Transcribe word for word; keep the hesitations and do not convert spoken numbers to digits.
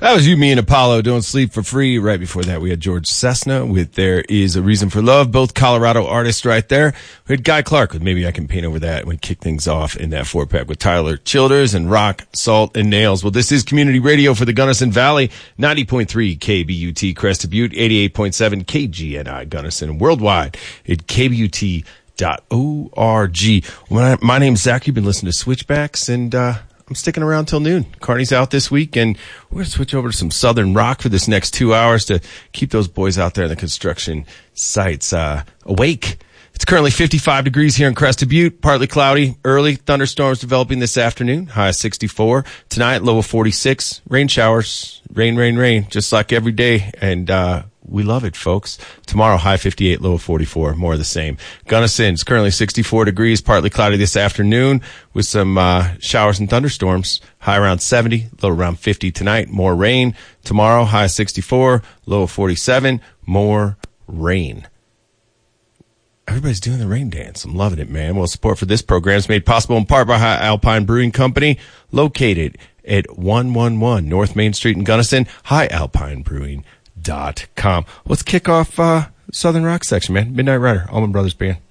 That was You, Me, and Apollo, Don't Sleep for Free. Right before that, we had George Cessna with There Is a Reason for Love. Both Colorado artists right there. We had Guy Clark with Maybe I Can Paint Over That. And we kick things off in that four-pack with Tyler Childers and Rock, Salt, and Nails. Well, this is community radio for the Gunnison Valley. ninety point three K B U T Crested Butte, eighty-eight point seven K G N I Gunnison, and worldwide at K B U T dot org. My, my name's Zach. You've been listening to Switchbacks, and uh I'm sticking around till noon. Carney's out this week, and we're going to switch over to some Southern rock for this next two hours to keep those boys out there in the construction sites uh awake. It's currently fifty-five degrees here in Crested Butte, partly cloudy, early thunderstorms developing this afternoon, high of sixty-four. Tonight, low of forty-six. Rain showers, rain, rain, rain, just like every day, and uh we love it, folks. Tomorrow, high fifty-eight, low of forty-four, more of the same. Gunnison is currently sixty-four degrees, partly cloudy this afternoon with some uh showers and thunderstorms. High around seventy, low around fifty tonight. More rain. Tomorrow, high sixty-four, low of forty-seven, more rain. Everybody's doing the rain dance. I'm loving it, man. Well, support for this program is made possible in part by High Alpine Brewing Company, located at one eleven North Main Street in Gunnison, high alpine brewing dot com. Let's kick off uh Southern rock section, man. Midnight Rider, Allman Brothers Band.